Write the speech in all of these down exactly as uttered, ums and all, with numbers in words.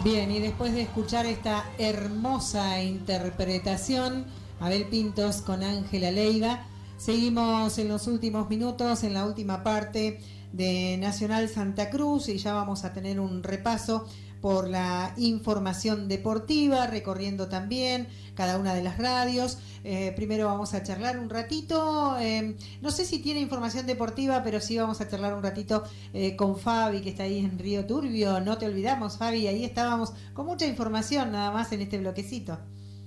Bien, y después de escuchar esta hermosa interpretación, Abel Pintos con Ángela Leiva, seguimos en los últimos minutos, en la última parte de Nacional Santa Cruz, y ya vamos a tener un repaso por la información deportiva, recorriendo también cada una de las radios. Eh, primero vamos a charlar un ratito, eh, no sé si tiene información deportiva, pero sí vamos a charlar un ratito eh, con Fabi, que está ahí en Río Turbio. No te olvidamos, Fabi, ahí estábamos con mucha información nada más en este bloquecito.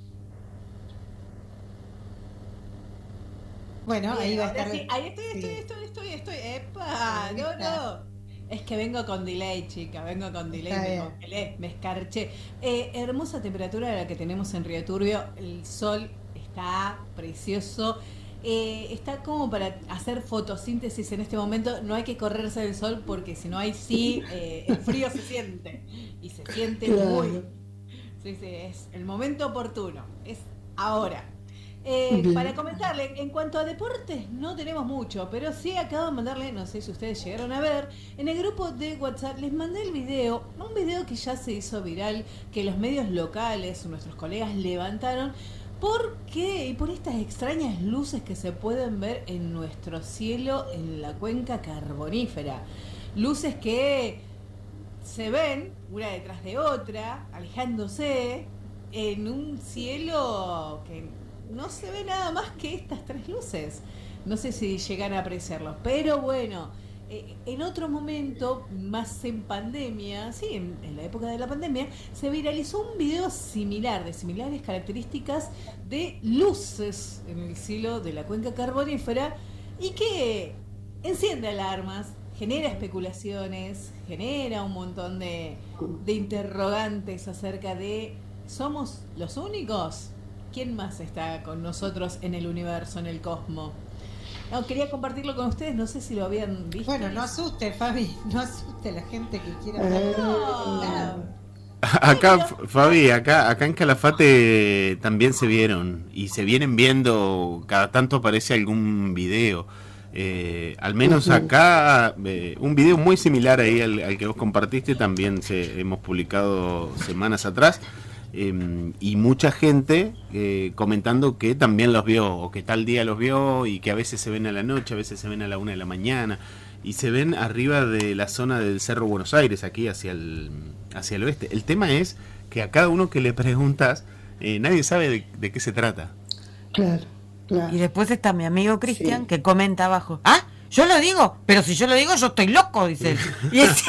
Bueno, Bien, ahí va a estar. Sí, ahí estoy, estoy, sí. estoy, estoy, estoy, epa, no, no. Es que vengo con delay, chica, vengo con delay, Está me bien. congelé, me escarché. Eh, hermosa temperatura la que tenemos en Río Turbio, el sol está precioso, eh, está como para hacer fotosíntesis en este momento. No hay que correrse del sol porque si no hay sí, eh, el frío se siente, y se siente Claro. muy... Sí, sí, es el momento oportuno, es ahora. Eh, Bien. para comentarle, en cuanto a deportes no tenemos mucho, pero sí acabo de mandarle, no sé si ustedes llegaron a ver, en el grupo de WhatsApp les mandé el video, un video que ya se hizo viral, que los medios locales, nuestros colegas levantaron, porque y por estas extrañas luces que se pueden ver en nuestro cielo en la cuenca carbonífera. Luces que se ven una detrás de otra, alejándose en un cielo que no se ve nada más que estas tres luces. No sé si llegan a apreciarlos, pero bueno, eh, en otro momento, más en pandemia, sí, en, en la época de la pandemia, se viralizó un video similar, de similares características de luces en el cielo de la cuenca carbonífera, y que enciende alarmas, genera especulaciones, genera un montón de, de interrogantes acerca de ¿somos los únicos? ¿Quién más está con nosotros en el universo, en el cosmos? No, quería compartirlo con ustedes, no sé si lo habían visto. Bueno, no asuste, Fabi, no asuste a la gente que quiera Eh, No. Claro. Acá, Fabi, acá, acá en Calafate también se vieron y se vienen viendo, cada tanto aparece algún video. Eh, al menos acá, eh, un video muy similar ahí al, al que vos compartiste, también se, hemos publicado semanas atrás. Eh, y mucha gente eh, comentando que también los vio, o que tal día los vio, y que a veces se ven a la noche, a veces se ven a la una de la mañana, y se ven arriba de la zona del Cerro Buenos Aires, aquí hacia el, hacia el oeste. El tema es que a cada uno que le preguntas, eh, nadie sabe de, de qué se trata. Claro, claro. Y después está mi amigo Cristian, Sí. que comenta abajo, ah, yo lo digo, pero si yo lo digo yo estoy loco, dice él. Y es-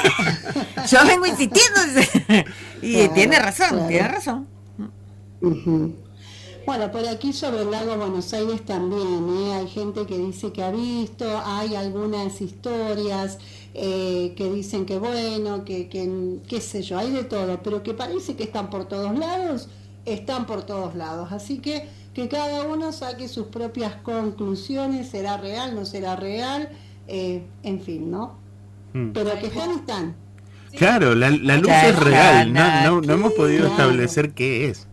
yo vengo insistiendo, dice. Y Claro, tiene razón, claro. tiene razón. Ujú. Bueno, por aquí sobre el lago Buenos Aires también, ¿eh? Hay gente que dice que ha visto, hay algunas historias eh, que dicen que bueno, que, que qué sé yo, hay de todo, pero que parece que están por todos lados, están por todos lados, así que que cada uno saque sus propias conclusiones, será real, no será real, eh, en fin, ¿no? Mm. Pero que están, están. Claro, la, la luz Ya es real, no, están no, no hemos podido aquí. establecer qué es.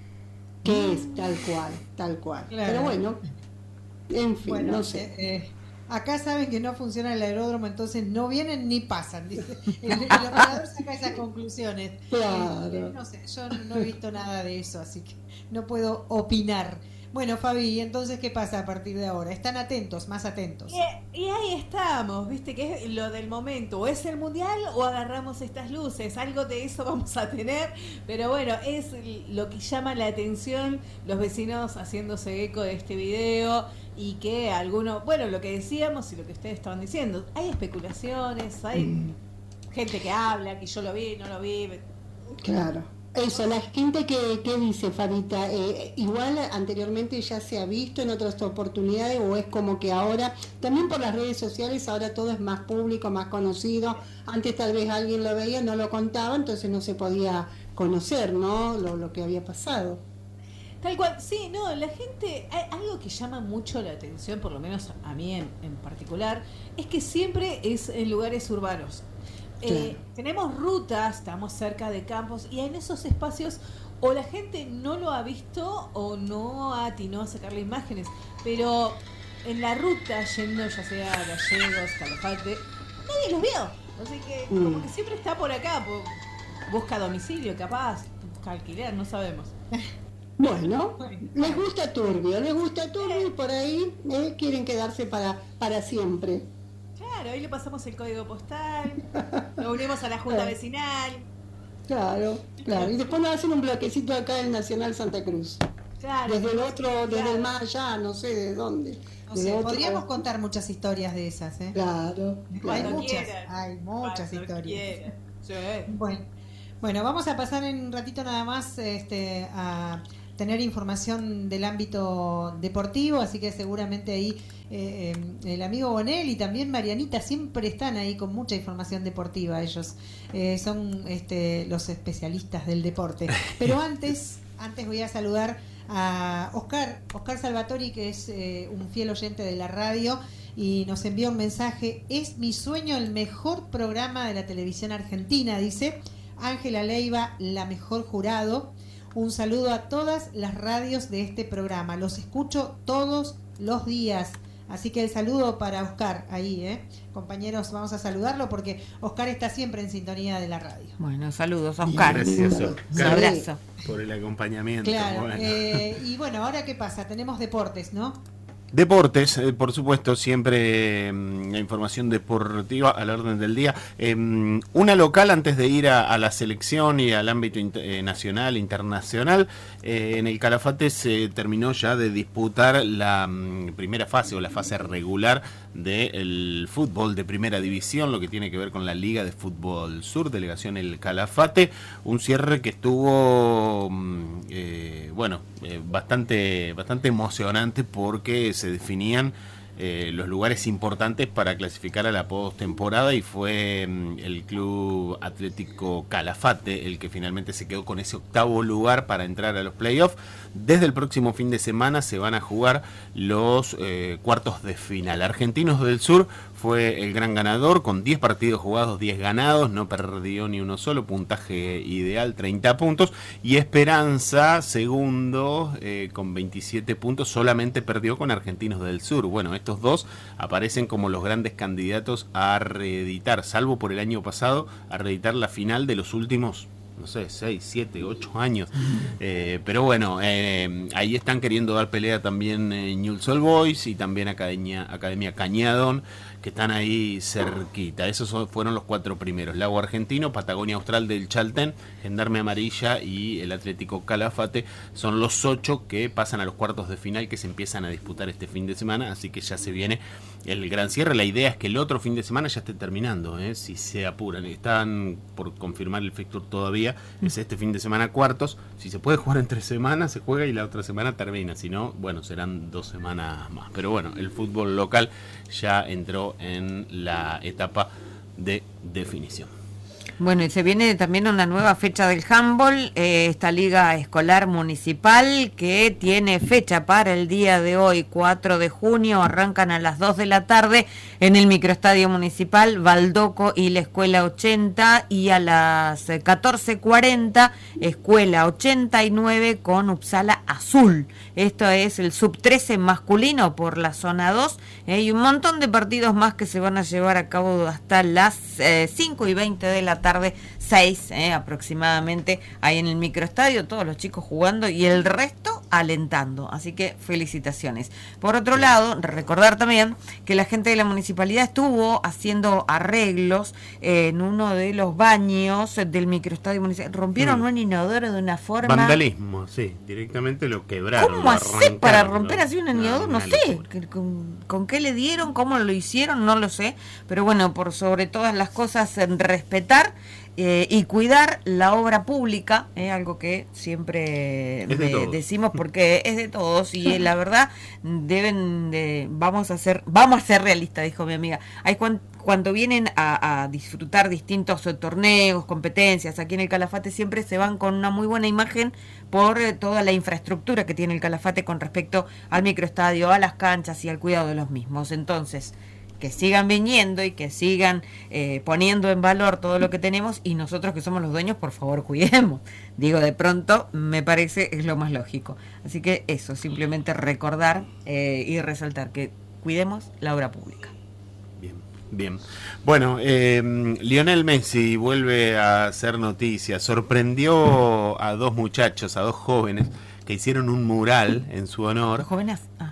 Que es tal cual, tal cual. Claro. Pero bueno, en fin, Bueno, no sé. eh, eh, acá saben que no funciona el aeródromo, entonces no vienen ni pasan. Dice. El, el operador saca esas conclusiones. Claro. Eh, no sé, yo no, no he visto nada de eso, así que no puedo opinar. Bueno, Fabi, entonces, ¿qué pasa a partir de ahora? Están atentos, más atentos. Y, y ahí estamos, viste, que es lo del momento, o es el mundial o agarramos estas luces, algo de eso vamos a tener, pero bueno, es lo que llama la atención, los vecinos haciéndose eco de este video, y que algunos, bueno, lo que decíamos y lo que ustedes estaban diciendo, hay especulaciones, hay Mm. gente que habla, que yo lo vi, no lo vi. Claro. Eso, la gente que, que dice, Fabita, eh, igual anteriormente ya se ha visto en otras oportunidades, o es como que ahora, también por las redes sociales, ahora todo es más público, más conocido. Antes tal vez alguien lo veía, no lo contaba, entonces no se podía conocer, ¿no? Lo, lo que había pasado. Tal cual, sí, no, la gente, hay algo que llama mucho la atención, por lo menos a mí en, en particular, es que siempre es en lugares urbanos. Eh, Claro. tenemos rutas, estamos cerca de campos, y en esos espacios o la gente no lo ha visto o no atinó a sacarle imágenes, pero en la ruta, yendo ya sea a Gallegos, Calafate, nadie los vio, así que como Mm. que siempre está por acá, por, busca domicilio, capaz, busca alquiler, no sabemos. Bueno, les gusta turbio, les gusta turbio y por ahí eh, quieren quedarse para, para siempre. Claro, ahí le pasamos el código postal, nos unimos a la junta Claro. vecinal. Claro, claro. Y después nos hacen un bloquecito acá en Nacional Santa Cruz. Claro. Desde el otro, desde Claro. el más allá, no sé de dónde. No Desde sé, otro- podríamos contar muchas historias de esas, ¿eh? Claro, Hay claro. Cuando muchas, quieran. hay muchas Cuando historias. quieran. Sí. Bueno, bueno, vamos a pasar en un ratito nada más este, a tener información del ámbito deportivo, así que seguramente ahí eh, eh, el amigo Bonel y también Marianita siempre están ahí con mucha información deportiva. Ellos eh, son este, los especialistas del deporte. Pero antes, antes voy a saludar a Oscar, Oscar Salvatori, que es eh, un fiel oyente de la radio y nos envía un mensaje. Es mi sueño el mejor programa de la televisión argentina, dice Ángela Leiva, la mejor jurado. Un saludo a todas las radios de este programa, los escucho todos los días. Así que el saludo para Oscar ahí, ¿eh? Compañeros, vamos a saludarlo porque Oscar está siempre en sintonía de la radio. Bueno, saludos, Oscar. Gracias, Un Oscar, abrazo. por el acompañamiento. Claro, Bueno. eh, y bueno, ahora qué pasa, tenemos deportes, ¿no? Deportes, eh, por supuesto, siempre mm, la información deportiva al orden del día. Eh, una local antes de ir a, a la selección y al ámbito inter- eh, nacional, internacional. Eh, en el Calafate se terminó ya de disputar la mm, primera fase o la fase regular del fútbol de primera división, lo que tiene que ver con la Liga de Fútbol Sur, delegación El Calafate. Un cierre que estuvo, mm, eh, bueno, eh, bastante, bastante emocionante porque se definían eh, los lugares importantes para clasificar a la postemporada y fue mm, el Club Atlético Calafate el que finalmente se quedó con ese octavo lugar para entrar a los playoffs. Desde el próximo fin de semana se van a jugar los eh, cuartos de final. Argentinos del Sur fue el gran ganador con diez partidos jugados, diez ganados, no perdió ni uno solo, puntaje ideal, treinta puntos. Y Esperanza, segundo, eh, con veintisiete puntos, solamente perdió con Argentinos del Sur. Bueno, estos dos aparecen como los grandes candidatos a reeditar, salvo por el año pasado, a reeditar la final de los últimos, no sé, seis, siete, ocho años. Eh, pero bueno, eh, ahí están queriendo dar pelea también eh, Newell's Old Boys y también Academia, Academia Cañadón, que están ahí cerquita. Esos son- fueron los cuatro primeros. Lago Argentino, Patagonia Austral del Chaltén, Gendarme Amarilla y el Atlético Calafate son los ocho que pasan a los cuartos de final que se empiezan a disputar este fin de semana, así que ya se viene el gran cierre. La idea es que el otro fin de semana ya esté terminando, ¿eh? Si se apuran. Están por confirmar el fixture todavía, es este fin de semana cuartos. Si se puede jugar en tres semanas, se juega y la otra semana termina. Si no, bueno, serán dos semanas más. Pero bueno, el fútbol local ya entró en la etapa de definición. Bueno, y se viene también una nueva fecha del handball, eh, esta liga escolar municipal que tiene fecha para el día de hoy, cuatro de junio, arrancan a las dos de la tarde en el microestadio municipal, Baldoco y la Escuela ochenta, y a las catorce cuarenta, Escuela ochenta y nueve con Upsala Azul. Esto es el sub trece masculino por la zona dos, eh, y un montón de partidos más que se van a llevar a cabo hasta las eh, cinco y veinte de la tarde, seis eh, aproximadamente, ahí en el microestadio, todos los chicos jugando y el resto alentando, así que felicitaciones. Por otro lado, recordar también que la gente de la municipalidad estuvo haciendo arreglos eh, en uno de los baños del microestadio municipal, rompieron Mm. un inodoro de una forma... Vandalismo, sí, directamente lo quebraron. ¿Cómo lo hacer arrancaron, para lo- romper así un inodoro? No una sé. locura. ¿Con, con, con qué le dieron? ¿Cómo lo hicieron? No lo sé. Pero bueno, por sobre todas las cosas, en respetar eh, y cuidar la obra pública, eh, algo que siempre Es de de- todos. decimos porque es de todos y eh, la verdad deben de, vamos a ser, vamos a ser realistas, dijo mi amiga. Hay cuan- cuando vienen a, a disfrutar distintos eh, torneos, competencias, aquí en el Calafate siempre se van con una muy buena imagen por eh, toda la infraestructura que tiene el Calafate con respecto al microestadio, a las canchas y al cuidado de los mismos. Entonces, que sigan viniendo y que sigan eh, poniendo en valor todo lo que tenemos, y nosotros que somos los dueños, por favor, cuidemos. Digo, de pronto, me parece es lo más lógico. Así que eso, simplemente recordar eh, y resaltar que cuidemos la obra pública. Bien. Bien. Bueno, eh, Lionel Messi vuelve a hacer noticia. Sorprendió a dos muchachos, a dos jóvenes, que hicieron un mural en su honor. ¿Jóvenes? Ah.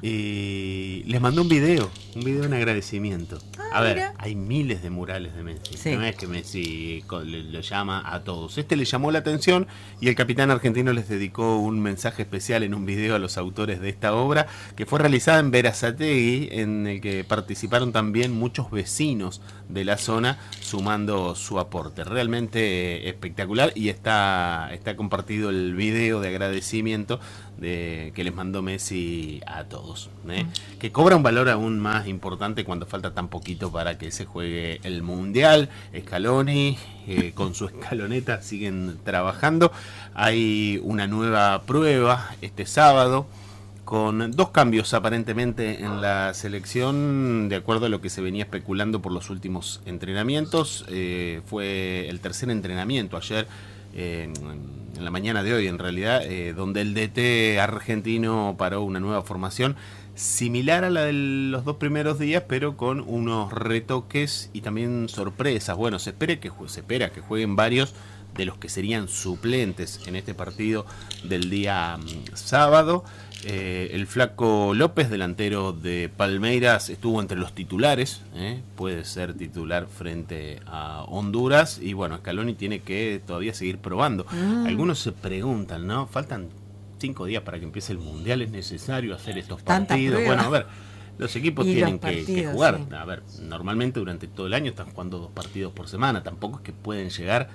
Y les mandó un video, un video en agradecimiento. Ah, a ver, mira. hay miles de murales de Messi. Sí. No es que Messi lo llama a todos. Este le llamó la atención y el capitán argentino les dedicó un mensaje especial en un video a los autores de esta obra, que fue realizada en Berazategui, en el que participaron también muchos vecinos de la zona, sumando su aporte. Realmente espectacular, y está, está compartido el video de agradecimiento de, que les mandó Messi a todos, ¿eh? Mm. Que cobra un valor aún más importante cuando falta tan poquito para que se juegue el Mundial. Scaloni, eh, con su escaloneta, siguen trabajando. Hay una nueva prueba este sábado, con dos cambios aparentemente en la selección, de acuerdo a lo que se venía especulando por los últimos entrenamientos. Eh, fue el tercer entrenamiento ayer, eh, en, en la mañana de hoy en realidad, eh, donde el D T argentino paró una nueva formación similar a la de los dos primeros días, pero con unos retoques y también sorpresas. Bueno, se espera que, se espera que jueguen varios de los que serían suplentes en este partido del día um, sábado. Eh, el Flaco López, delantero de Palmeiras, estuvo entre los titulares, ¿eh? Puede ser titular frente a Honduras, y bueno, Scaloni tiene que todavía seguir probando. Mm. Algunos se preguntan, ¿no? Faltan cinco días para que empiece el Mundial, ¿es necesario hacer estos partidos? Bueno, a ver, los equipos y tienen los partidos, que, que jugar. Sí. A ver, normalmente durante todo el año están jugando dos partidos por semana, tampoco es que pueden llegar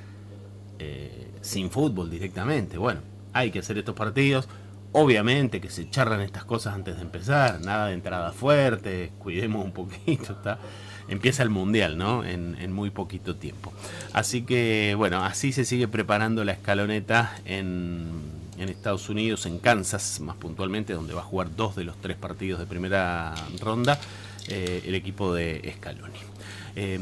eh, sin fútbol directamente. Bueno, hay que hacer estos partidos. Obviamente que se charlan estas cosas antes de empezar, nada de entrada fuerte, cuidemos un poquito, ¿está? Empieza el Mundial, ¿no? En, en muy poquito tiempo. Así que, bueno, así se sigue preparando la escaloneta en, en Estados Unidos, en Kansas, más puntualmente, donde va a jugar dos de los tres partidos de primera ronda, eh, el equipo de Scaloni. Eh,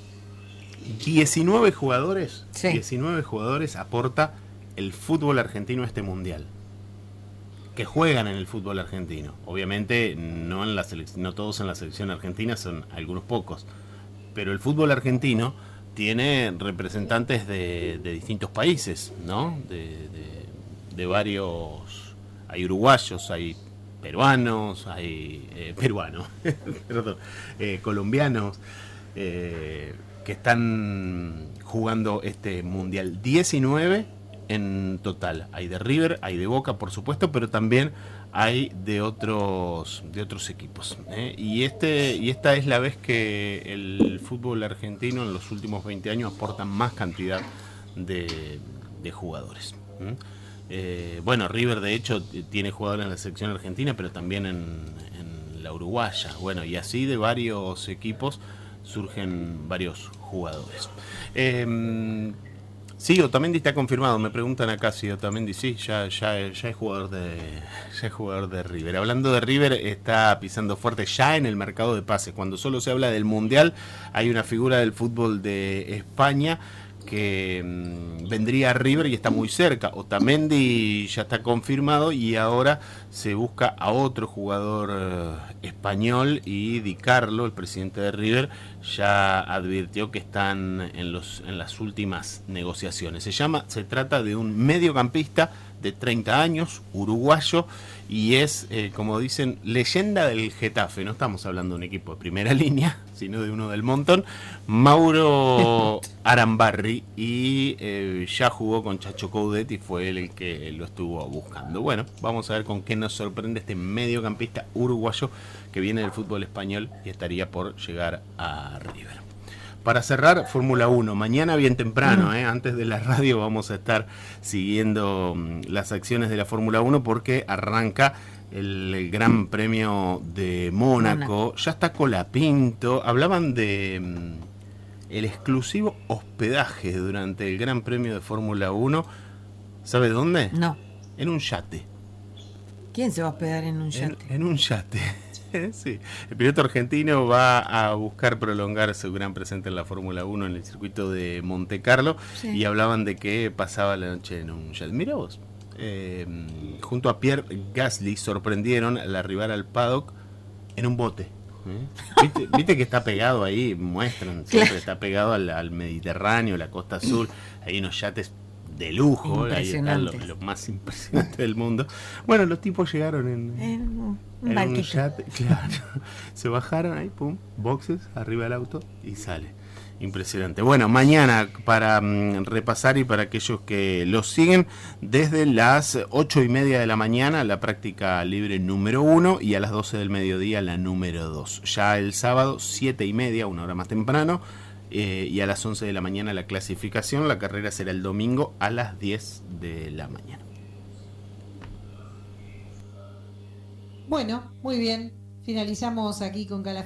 diecinueve jugadores, sí. diecinueve jugadores aporta el fútbol argentino a este Mundial, que juegan en el fútbol argentino. Obviamente no en la selección, no todos en la selección argentina, son algunos pocos, pero el fútbol argentino tiene representantes de, de distintos países, ¿no? De, de, de varios, hay uruguayos, hay peruanos, hay eh, peruanos, perdón, eh, colombianos, eh, que están jugando este Mundial. diecinueve en total. Hay de River, hay de Boca, por supuesto, pero también hay de otros de otros equipos, ¿eh? Y este y esta es la vez que el fútbol argentino en los últimos veinte años aporta más cantidad de, de jugadores. ¿eh? Eh, bueno, River de hecho tiene jugadores en la selección argentina, pero también en, en la uruguaya. Bueno, y así de varios equipos surgen varios jugadores. Eh, Sí, Otamendi está confirmado, me preguntan acá si Otamendi sí, ya, ya, ya es jugador de ya es jugador de River. Hablando de River, está pisando fuerte ya en el mercado de pases. Cuando solo se habla del Mundial, hay una figura del fútbol de España que mmm, vendría a River y está muy cerca. Otamendi ya está confirmado y ahora se busca a otro jugador eh, español, y Di Carlo, el presidente de River, ya advirtió que están en los en las últimas negociaciones. Se llama, se trata de un mediocampista de treinta años, uruguayo, y es, eh, como dicen, leyenda del Getafe. No estamos hablando de un equipo de primera línea, sino de uno del montón. Mauro Arambarri, y eh, ya jugó con Chacho Coudet y fue él el que lo estuvo buscando. Bueno, vamos a ver con qué nos sorprende este mediocampista uruguayo que viene del fútbol español y estaría por llegar a River. Para cerrar, Fórmula uno, mañana bien temprano, ¿eh? Antes de la radio vamos a estar siguiendo um, las acciones de la Fórmula uno, porque arranca el, el Gran Premio de Mónaco. Mónaco. Ya está Colapinto. Hablaban de um, el exclusivo hospedaje durante el Gran Premio de Fórmula uno. ¿Sabe dónde? No. En un yate. ¿Quién se va a hospedar en un yate? En, en un yate. Sí, el piloto argentino va a buscar prolongar su gran presente en la Fórmula uno en el circuito de Monte Carlo, sí. Y hablaban de que pasaba la noche en un jet. Mira vos, eh, junto a Pierre Gasly sorprendieron al arribar al paddock en un bote. ¿eh? ¿Viste, viste que está pegado ahí, muestran, siempre Claro. está pegado al, al Mediterráneo, la costa sur, hay unos yates de lujo, ahí están los, los más impresionantes del mundo. Bueno, los tipos llegaron en, En un en un barquito. yate, claro, se bajaron ahí, pum, boxes, arriba del auto y sale. Impresionante. Bueno, mañana para mm, repasar y para aquellos que los siguen, desde las ocho y media de la mañana la práctica libre número uno y a las doce del mediodía la número dos. Ya el sábado, siete y media, una hora más temprano, eh, y a las once de la mañana la clasificación. La carrera será el domingo a las diez de la mañana. Bueno, muy bien. Finalizamos aquí con Calafate.